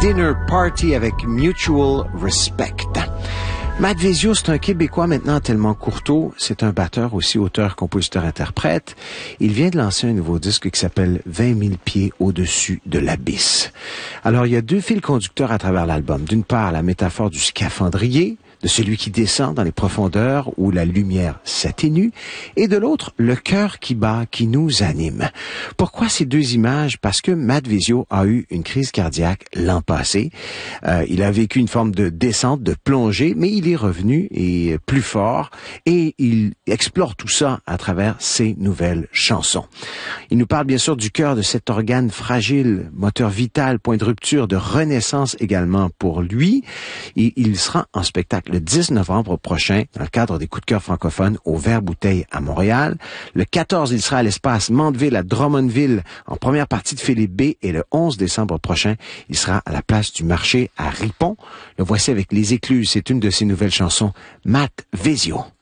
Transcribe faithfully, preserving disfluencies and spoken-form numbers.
Dinner Party avec Mutual Respect. Matt Vezio, c'est un Québécois maintenant tellement courteau. C'est un batteur aussi, auteur, compositeur, interprète. Il vient de lancer un nouveau disque qui s'appelle vingt mille pieds au-dessus de l'abysse. Alors, il y a deux fils conducteurs à travers l'album. D'une part, la métaphore du scaphandrier, de celui qui descend dans les profondeurs où la lumière s'atténue, et de l'autre, le cœur qui bat, qui nous anime. Pourquoi ces deux images? Parce que Matt Vezio a eu une crise cardiaque l'an passé. Euh, il a vécu une forme de descente, de plongée, mais il est revenu et plus fort, et il explore tout ça à travers ses nouvelles chansons. Il nous parle bien sûr du cœur, de cet organe fragile, moteur vital, point de rupture, de renaissance également pour lui. Et il sera en spectacle le dix novembre prochain, dans le cadre des coups de cœur francophones au Vert-Bouteille à Montréal. Le quatorze, il sera à l'espace Mandeville à Drummondville en première partie de Philippe B. Et le onze décembre prochain, il sera à la place du marché à Ripon. Le voici avec Les Écluses. C'est une de ses nouvelles chansons, Matt Vezio.